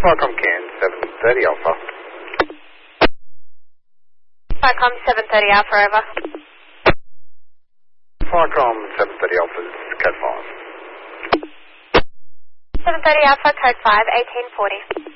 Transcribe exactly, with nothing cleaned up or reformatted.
Falcom Can seven thirty Alpha. Falcom seven thirty Alpha, over. Falcom seven thirty Alpha, this is code five. seven thirty Alpha, code five, eighteen forty.